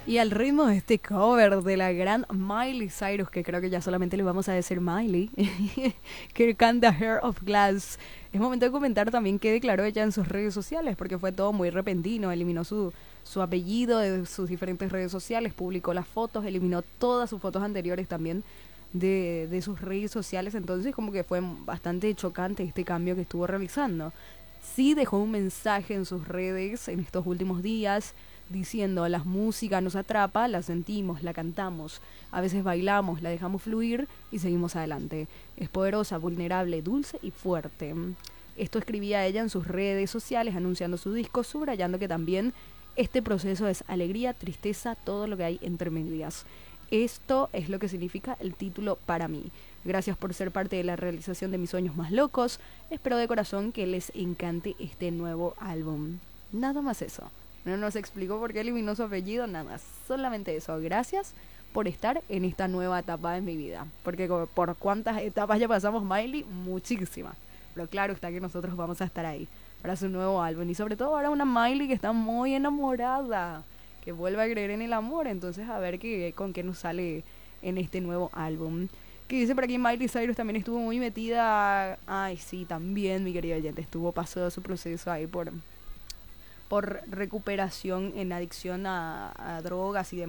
Y al ritmo de este cover de la gran Miley Cyrus, que creo que ya solamente le vamos a decir Miley, que canta Hair of Glass, es momento de comentar también qué declaró ella en sus redes sociales, porque fue todo muy repentino, eliminó su apellido de sus diferentes redes sociales, publicó las fotos, eliminó todas sus fotos anteriores también de sus redes sociales, entonces como que fue bastante chocante este cambio que estuvo realizando. Sí dejó un mensaje en sus redes en estos últimos días diciendo: la música nos atrapa, la sentimos, la cantamos, a veces bailamos, la dejamos fluir y seguimos adelante. Es poderosa, vulnerable, dulce y fuerte. Esto escribía ella en sus redes sociales anunciando su disco, subrayando que también este proceso es alegría, tristeza, todo lo que hay entre medias. Esto es lo que significa el título para mí. Gracias por ser parte de la realización de mis sueños más locos. Espero de corazón que les encante este nuevo álbum. Nada más eso. No nos explicó por qué eliminó su apellido, nada más. Solamente eso. Gracias por estar en esta nueva etapa de mi vida. Porque por cuántas etapas ya pasamos, Miley, muchísimas. Pero claro está que nosotros vamos a estar ahí para su nuevo álbum. Y sobre todo ahora una Miley que está muy enamorada, que vuelve a creer en el amor. Entonces a ver con qué nos sale en este nuevo álbum. Que dice por aquí Miley Cyrus también estuvo muy metida. Ay, sí, también mi querida oyente. Estuvo pasado su proceso ahí por recuperación en adicción a drogas y demás.